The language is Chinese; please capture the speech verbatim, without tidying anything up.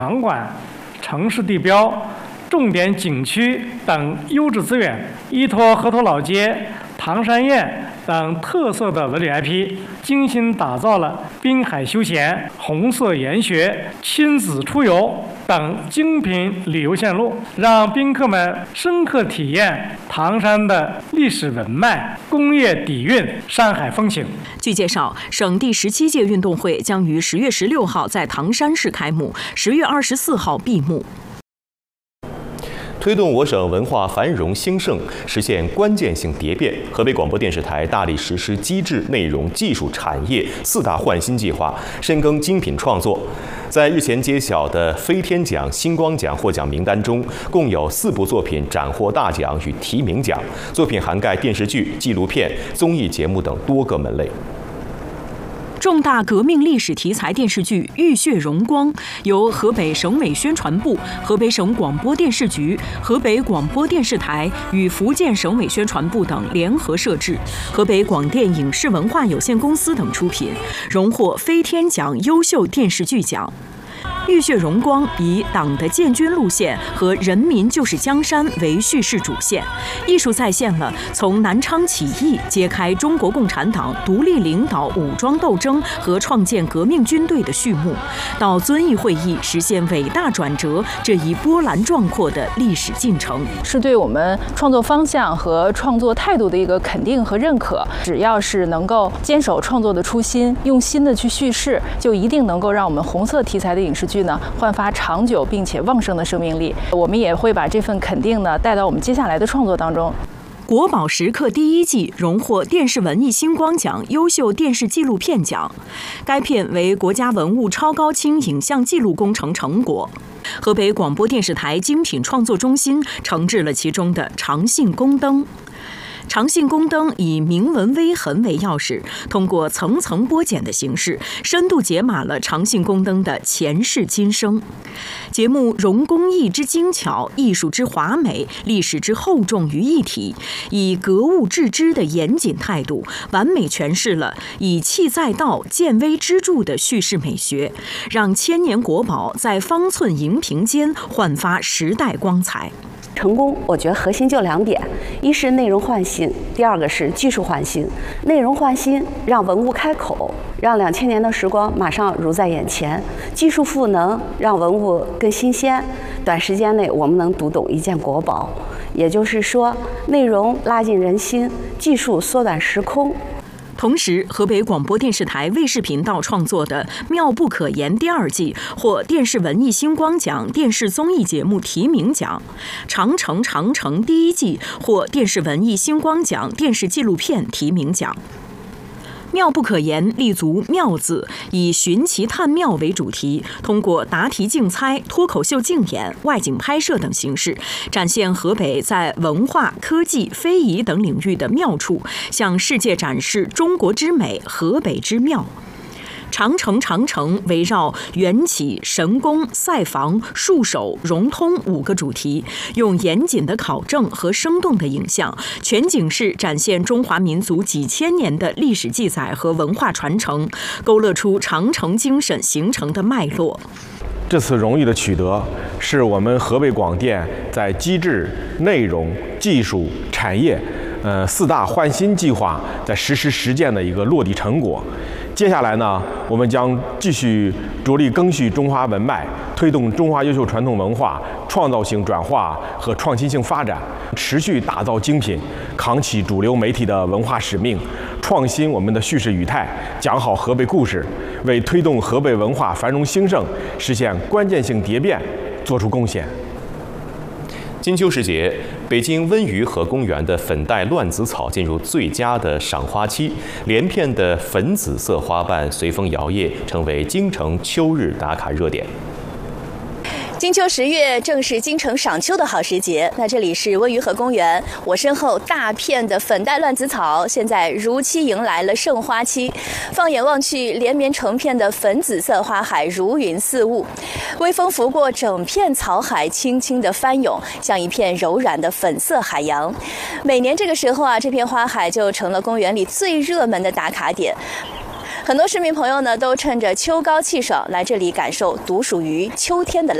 场馆、城市地标、重点景区等优质资源，依托河头老街、唐山宴等特色的文旅 I P， 精心打造了滨海休闲、红色研学、亲子出游等精品旅游线路，让宾客们深刻体验唐山的历史文脉、工业底蕴、山海风情。 据介绍，省第十七届运动会将于十月十六号在唐山市开幕，十月二十四号闭幕。 推动我省文化繁荣兴盛实现关键性蝶变，河北广播电视台大力实施机制、内容、技术产业四大换新计划，深耕精品创作。在日前揭晓的飞天奖、星光奖获奖名单中，共有四部作品斩获大奖与提名奖，作品涵盖电视剧、纪录片、综艺节目等多个门类。 重大革命历史题材电视剧《浴血荣光》由河北省委宣传部、河北省广播电视局、河北广播电视台与福建省委宣传部等联合摄制，河北广电影视文化有限公司等出品，荣获飞天奖优秀电视剧奖。浴血荣光以党的建军路线和人民就是江山为叙事主线，艺术再现了从南昌起义揭开中国共产党独立领导武装斗争和创建革命军队的序幕，到遵义会议实现伟大转折这一波澜壮阔的历史进程， 是对我们创作方向和创作态度的一个肯定和认可。只要是能够坚守创作的初心，用心的去叙事，就一定能够让我们红色题材的影视剧呢焕发长久并且旺盛的生命力。我们也会把这份肯定呢带到我们接下来的创作当中。 国宝时刻第一季荣获电视文艺星光奖优秀电视纪录片奖，该片为国家文物超高清影像记录工程成果。河北广播电视台精品创作中心承制了其中的长信宫灯。长信宫灯以铭文微痕为钥匙，通过层层剥茧的形式，深度解码了长信宫灯的前世今生。节目融工艺之精巧、艺术之华美、历史之厚重于一体，以格物致知的严谨态度，完美诠释了以气载道、见微知著的叙事美学，让千年国宝在方寸荧屏间焕发时代光彩。 成功，我觉得核心就两点，一是内容换新，第二个是技术换新。内容换新，让文物开口，让两千年的时光马上如在眼前；技术赋能，让文物更新鲜，短时间内我们能读懂一件国宝。也就是说，内容拉近人心，技术缩短时空。 同时，河北广播电视台卫视频道创作的《妙不可言》第二季获电视文艺星光奖电视综艺节目提名奖，《长城长城》第一季获电视文艺星光奖电视纪录片提名奖。妙不可言立足妙字，以寻奇探妙为主题，通过答题竞猜、脱口秀竞演、外景拍摄等形式，展现河北在文化、科技、非遗等领域的妙处，向世界展示中国之美、河北之妙。长城长城围绕缘起、神功、赛房、戍守、融通五个主题，用严谨的考证和生动的影像，全景式展现中华民族几千年的历史记载和文化传承，勾勒出长城精神形成的脉络。 这次荣誉的取得，是我们河北广电在机制、内容、技术、产业，呃四大换新计划在实施实践的一个落地成果。接下来呢，我们将继续着力赓续中华文脉，推动中华优秀传统文化创造性转化和创新性发展，持续打造精品，扛起主流媒体的文化使命，创新我们的叙事语态，讲好河北故事，为推动河北文化繁荣兴盛实现关键性蝶变做出贡献。 金秋时节，北京温榆河公园的粉黛乱子草进入最佳的赏花期，连片的粉紫色花瓣随风摇曳，成为京城秋日打卡热点。 金秋十月正是京城赏秋的好时节，那这里是温榆河公园，我身后大片的粉黛乱子草现在如期迎来了盛花期。放眼望去，连绵成片的粉紫色花海如云似雾，微风拂过整片草海，轻轻地翻涌，像一片柔软的粉色海洋。每年这个时候啊，这片花海就成了公园里最热门的打卡点。 很多市民朋友呢，都趁着秋高气爽来这里感受独属于秋天的